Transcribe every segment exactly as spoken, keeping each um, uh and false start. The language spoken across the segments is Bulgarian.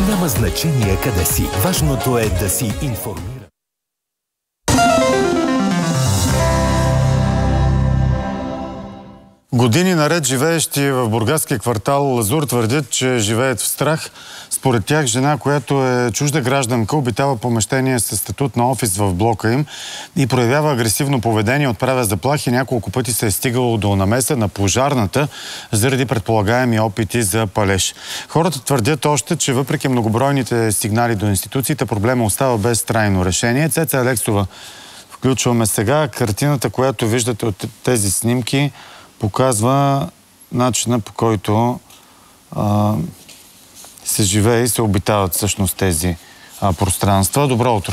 Няма значение къде си. Важното е да си информиран. Години наред живеещи в бургаския квартал Лазур твърдят, че живеят в страх. Според тях жена, която е чужда гражданка, обитава помещение със статут на офис в блока им и проявява агресивно поведение, отправя заплахи. Няколко пъти се е стигало до намеса на пожарната заради предполагаеми опити за палеж. Хората твърдят още, че въпреки многобройните сигнали до институциите, проблема остава без трайно решение. Цеца Алексова включваме сега. Картината, която виждате от тези снимки, показва начина, по който а, се живее и се обитават всъщност тези а, пространства. Добро утро!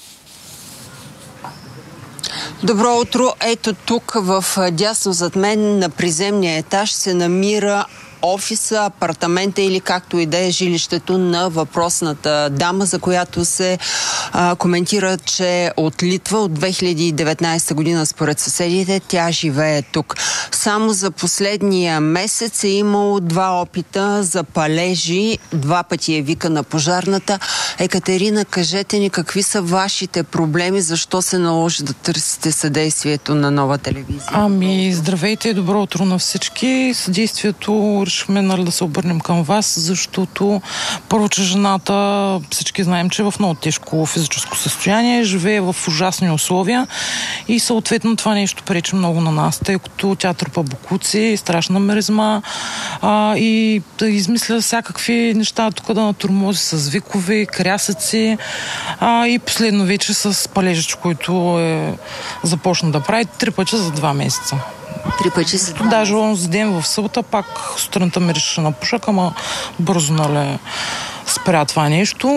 Добро утро! Ето тук, в дясно зад мен, на приземния етаж се намира офиса, апартамента или както и да е жилището на въпросната дама, за която се а, коментира, че от Литва от две хиляди и деветнадесета година според съседите тя живее тук. Само за последния месец е имало два опита за палежи, два пъти е викана пожарната. Екатерина, кажете ни какви са вашите проблеми, защо се наложи да търсите съдействието на Нова телевизия? Ами, здравейте, добро утро на всички. Съдействието решихме, нали, да се обърнем към вас, защото първо, че жената, всички знаем, че е в много тежко физическо състояние, живее в ужасни условия и съответно това нещо пречи много на нас, тъй като тя трупа бокуци, страшна миризма а, и да измисля всякакви неща тук да натурмози с викови, крясъци а, и последно вече с палежич, който е започна да прави три пъти за два месеца. Три пъти за това. Даже онзи ден в събота пак сутринта мирише на пушък, ама бързо, нали, спря това нещо.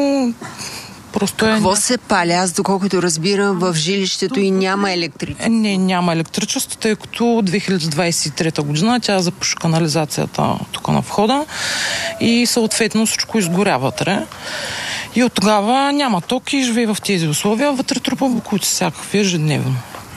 Просто е... Какво се пали? Аз, доколкото разбирам, в жилището и няма електричество. Не, няма електричество, тъй като две хиляди двадесет и трета година тя запуши канализацията тук на входа и съответно всичко изгоря вътре. И от тогава няма ток и живее в тези условия. Вътре трупа бокуци всякакви ежедневно.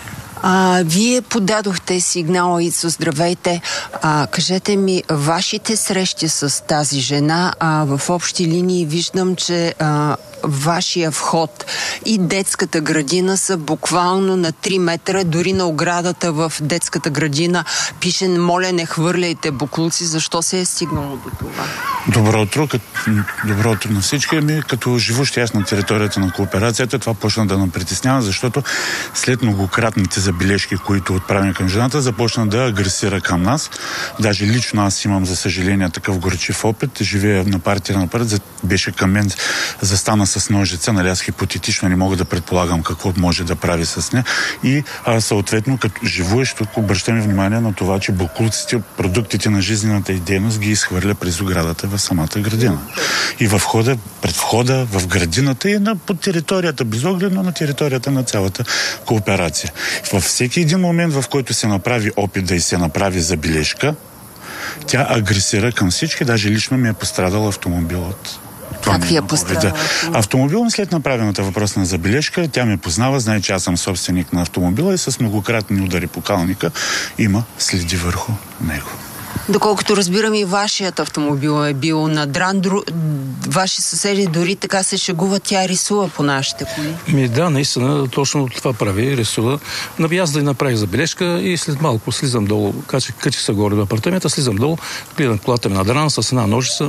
А, вие подадохте сигнал, Ицо, здравейте. А, кажете ми, вашите срещи с тази жена, а, в общи линии виждам, че а, вашия вход и детската градина са буквално на три метра, дори на оградата в детската градина пише: моля, не хвърляйте боклуци. Защо се е стигнало до това? Добро утро, като, добро утро на всички. Ми, като живущи аз на територията на кооперацията, това почна да ме притеснява, защото след многократните забележки, които отправим към жената, започна да агресира към нас. Даже лично аз имам, за съжаление, такъв горчив опит. Живея на партия напред, беше към мен, застана с ножица, нали, аз хипотетично не мога да предполагам какво може да прави с нея. И а, съответно, като живуеш тук, обръщаме внимание на това, че боклуците, продуктите на жизнената и дейност ги изхвърля през оградата в самата градина. И в входа, пред входа, в градината и на, под територията, безогледно на територията на цялата кооперация. Във всеки един момент, в който се направи опит да и се направи забележка, тя агресира към всички, даже лично ми е пострадал автомобил от Как ви е пострадала? Автомобил след направената въпросна забележка, тя ме познава, знае, че аз съм собственик на автомобила и с многократни удари по калника има следи върху него. Доколкото разбирам, и вашият автомобил е бил надран. Дру... Ваши съседи дори така се шегуват, тя рисува по нашите коли. Ми да, наистина, точно това прави, рисува. Аз да й направих забележка и след малко слизам долу, качих, качих се горе до апартамента, слизам долу, гледам колата ми надрана с една ножица,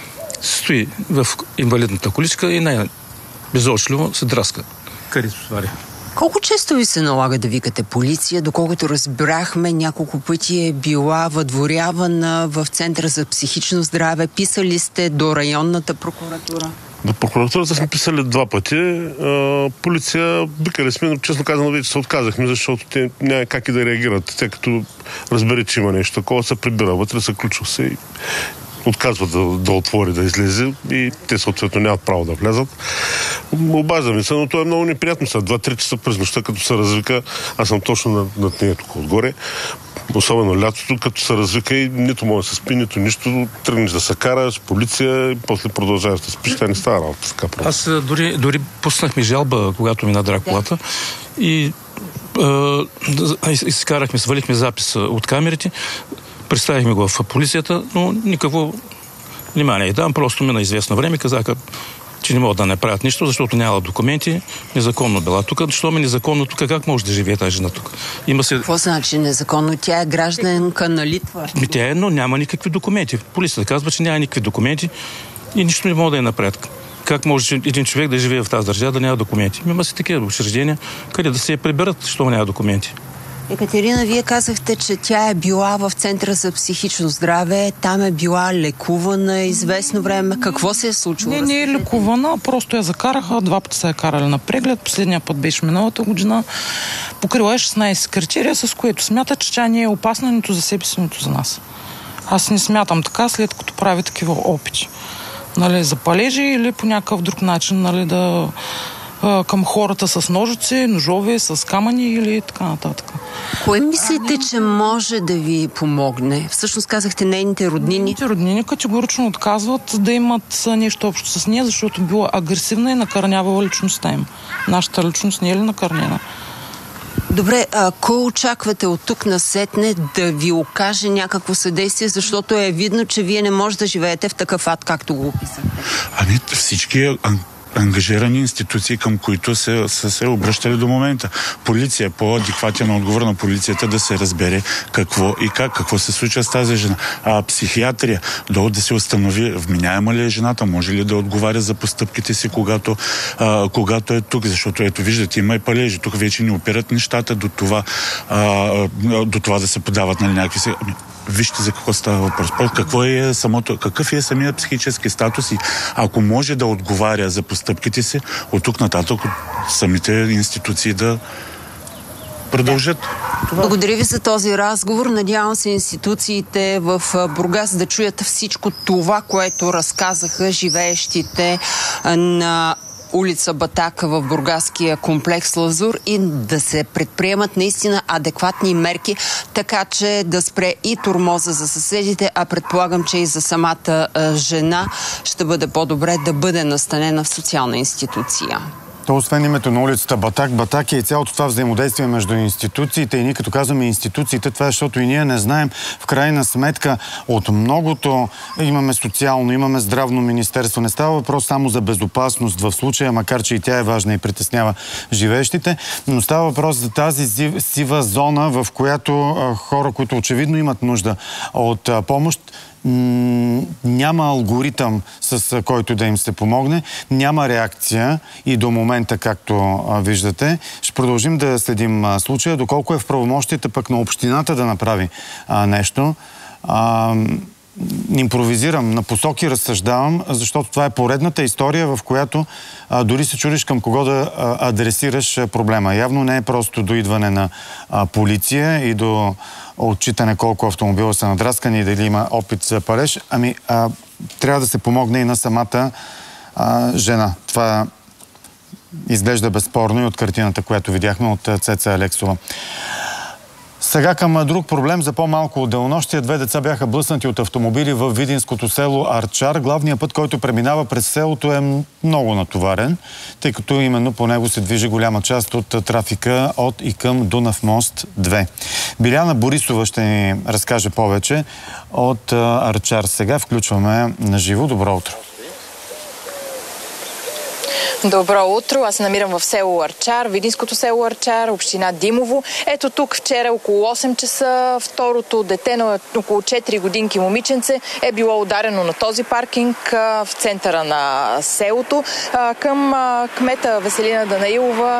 стои в инвалидната количка и най-безочливо се драска. Къде се свари? Колко често ви се налага да викате полиция? Доколкото разбрахме, няколко пъти е била въдворявана в Центъра за психично здраве. Писали сте до районната прокуратура? До прокуратурата сме писали два пъти. А, полиция викали сме, но честно казано вече се отказахме, защото те няма как и да реагират. Тъй като разбери, че има нещо такова, се прибира вътре, се ключва се и отказва да, да отвори, да излезе и те съответно нямат право да влязат. Обаждаме се, но то е много неприятно. Са два-три часа през нощта, като се развика, аз съм точно над, над нея тук отгоре, особено лятото, като се развика и нито може да се спи, нито нищо, тръгнеш да се кара с полиция и после продължаваш да спиш, тя не става работа. Така, аз дори, дори пуснах ми жалба, когато ми надра колата и изкарахме, свалихме запис от камерите, представихме го в полицията, но никакво внимание. И там просто мина известно време, казаха, че не могат да не правят нищо, защото няма документи, незаконно била. Тук, защо ми незаконно тук, как може да живее тази жена тук? Има се... Какво значи незаконно? Тя е гражданка на Литва. Ми, тя е, но няма никакви документи. Полицията казва, че няма никакви документи и нищо не може да я направят. Как може един човек да живее в тази държава, да няма документи? Има си такива учреждения, къде да се я приберат, защото няма документи. Екатерина, вие казахте, че тя е била в Центъра за психично здраве, там е била лекувана известно време. Какво се е случило? Не, не е лекувана, просто я закараха, два пъти са я карали на преглед, последния път беше миналата година. Покрила е шестнайсет критерия, с което смята, че тя не е опасна нито за себе си, нито за нас. Аз не смятам така, след като прави такива опити. Нали, за палежи или по някакъв друг начин, нали, да към хората с ножици, ножове, с камъни или така нататък. Кое мислите, че може да ви помогне? Всъщност казахте нейните роднини. Нейните роднини категорично отказват да имат нещо общо с нея, защото била агресивна и накърнявала личността им. Нашата личност не е ли накърнена? Добре, а кой очаквате от тук насетне да ви окаже някакво съдействие, защото е видно, че вие не можете да живеете в такъв ад, както го описахте? Ами всички ангажирани институции, към които се, са се обръщали до момента. Полиция, по-адекватен отговор на полицията да се разбере какво и как, какво се случва с тази жена. А психиатрия, долу да се установи вменяема ли е жената, може ли да отговаря за постъпките си, когато, а, когато е тук, защото ето виждате, има и палежи. Тук вече не опират нещата до това, а, до това да се подават на някакви си... Вижте за какво става въпрос. Какво е самото, какъв е самият психически статус и ако може да отговаря за постъпките си, от тук нататък самите институции да продължат. Това. Благодаря ви за този разговор. Надявам се институциите в Бургас да чуят всичко това, което разказаха живеещите на улица Батака в бургаския комплекс Лазур и да се предприемат наистина адекватни мерки, така че да спре и тормоза за съседите, а предполагам, че и за самата жена ще бъде по-добре да бъде настанена в социална институция. То освен името на улицата Батак, Батак е и цялото това взаимодействие между институциите и ние като казваме институциите, това е защото и ние не знаем в крайна сметка от многото имаме социално, имаме здравно министерство. Не става въпрос само за безопасност в случая, макар че и тя е важна и притеснява живеещите, но става въпрос за тази сива зона, в която а, хора, които очевидно имат нужда от а, помощ, няма алгоритъм, с който да им се помогне, няма реакция и до момента, както а, виждате. Ще продължим да следим а, случая, доколко е в правомощията пък на общината да направи а, нещо. А, импровизирам, на посоки разсъждавам, защото това е поредната история, в която а, дори се чудиш към кого да а, адресираш а, проблема. Явно не е просто до идване на а, полиция и до отчитане колко автомобила са надраскани и дали има опит за палеж. Ами, а, трябва да се помогне и на самата а, жена. Това изглежда безспорно и от картината, която видяхме от Цеца Алексова. Сега към друг проблем. За по-малко от денонощие две деца бяха блъснати от автомобили в видинското село Арчар. Главният път, който преминава през селото, е много натоварен, тъй като именно по него се движи голяма част от трафика от и към Дунав мост две. Биляна Борисова ще ни разкаже повече от Арчар. Сега включваме на живо. Добро утро! Добро утро! Аз се намирам в село Арчар, видинското село Арчар, община Димово. Ето тук вчера около осем часа второто дете на около четири годинки момиченце е било ударено на този паркинг в центъра на селото. Към кмета Веселина Данаилова.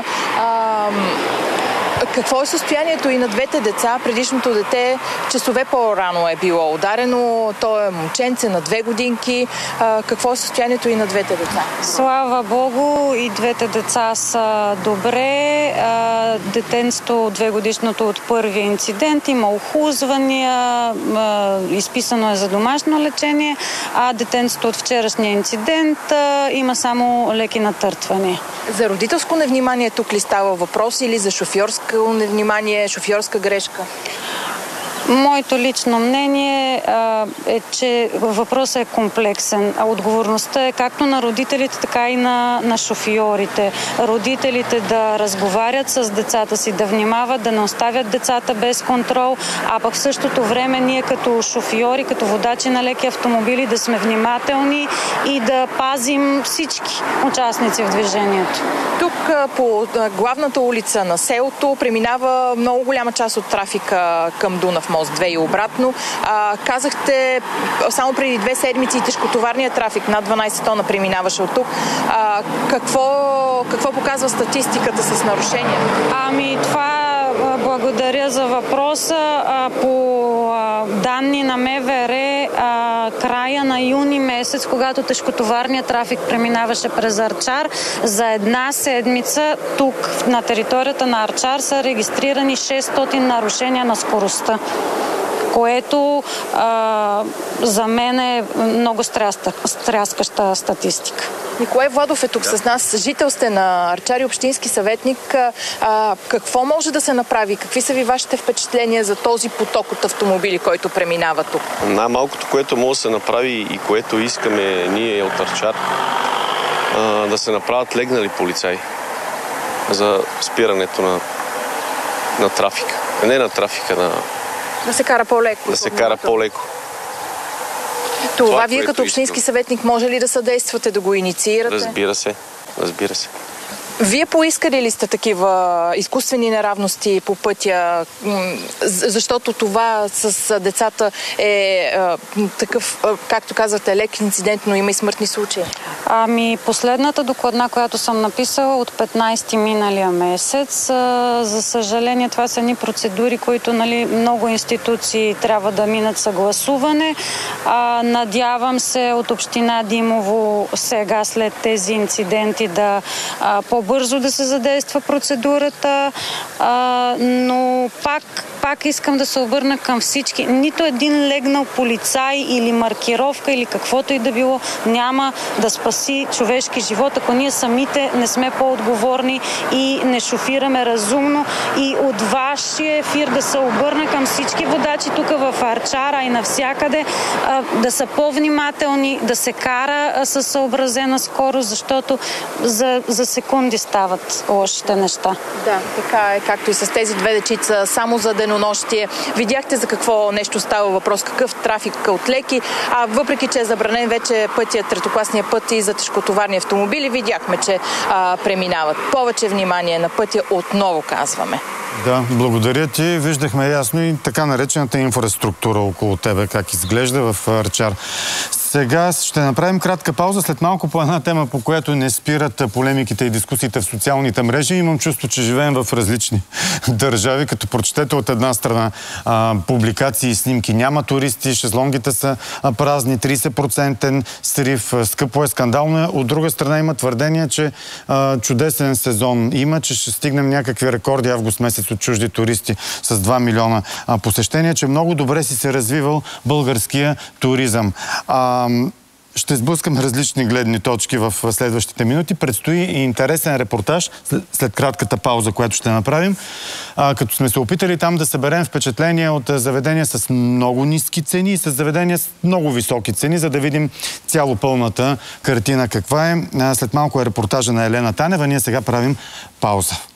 Какво е състоянието и на двете деца? Предишното дете часове по-рано е било ударено. То е момченце на две годинки. Какво е състоянието и на двете деца? Слава Богу, и двете деца са добре. Детенството две годишното от първия инцидент има охлузвания, изписано е за домашно лечение, а детенството от вчерашния инцидент има само леки натъртвания. За родителско невнимание тук ли става въпрос или за шофьорско невнимание, шофьорска грешка? Моето лично мнение а, е, че въпросът е комплексен. А отговорността е както на родителите, така и на, на шофьорите. Родителите да разговарят с децата си, да внимават, да не оставят децата без контрол, а пък в същото време ние като шофьори, като водачи на леки автомобили да сме внимателни и да пазим всички участници в движението. Тук по главната улица на селото преминава много голяма част от трафика към Дунав мост две и обратно. А, казахте, само преди две седмици тежкотоварният трафик над дванайсет тона преминаваше от тук. А, какво, какво показва статистиката с нарушения? Ами това благодаря за въпроса. По данни на МВР, края на юни месец, когато тежкотоварният трафик преминаваше през Арчар, за една седмица тук на територията на Арчар са регистрирани шестстотин нарушения на скоростта, което а, за мен е много стряскаща статистика. Николай Владов е тук с нас. Жител сте на Арчар и общински съветник. А, какво може да се направи? Какви са ви вашите впечатления за този поток от автомобили, който преминава тук? Най-малкото, което може да се направи и което искаме ние от Арчар, а, да се направят легнали полицаи за спирането на, на трафика. Не на трафика, на... Да се кара по-леко. Да се кара по-леко. Това, Това вие като общински искам. съветник може ли да съдействате, да го инициирате? Разбира се, разбира се. Вие поискали ли сте такива изкуствени неравности по пътя, защото това с децата е такъв, както казвате, лек инцидент, но има и смъртни случаи? Ами, последната докладна, която съм написала от петнайсети миналия месец, за съжаление това са едни процедури, които, нали, много институции трябва да минат съгласуване. А, надявам се от община Димово сега след тези инциденти да а, по-бързо да се задейства процедурата, а, но пак, пак искам да се обърна към всички. Нито един легнал полицай или маркировка или каквото и да било няма да спаси човешки живот, ако ние самите не сме по-отговорни и не шофираме разумно. И от вашия ефир да се обърна към всички водачи тук в Арчара и навсякъде, а, да са по-внимателни, да се кара със съобразена скорост, защото за, за секунди стават лошите неща. Да, така е, както и с тези две дечица, само за денонощие. Видяхте за какво нещо става въпрос, какъв трафик от леки, а въпреки че е забранен вече пътя, третокласния път и за тежкотоварни автомобили, видяхме, че а, преминават. Повече внимание на пътя, отново казваме. Да, благодаря ти. Виждахме ясно и така наречената инфраструктура около тебе, как изглежда в Арчар. Сега ще направим кратка пауза. След малко по една тема, по която не спират полемиките и дискусиите в социалните мрежи. Имам чувство, че живеем в различни държави. Като прочетете от една страна а, публикации и снимки. Няма туристи, шезлонгите са а, празни, трийсет процента срив, скъпо е, скандално е. От друга страна има твърдение, че а, чудесен сезон има, че ще стигнем някакви рекорди август месец от чужди туристи с два милиона а, посещения, че много добре си се развивал българския туризъм. А, Ще сблъскам различни гледни точки в следващите минути. Предстои и интересен репортаж след, след кратката пауза, която ще направим. А, като сме се опитали там да съберем впечатления от заведения с много ниски цени и с заведения с много високи цени, за да видим цяло пълната картина каква е. А, след малко е репортажа на Елена Танева. Ние сега правим пауза.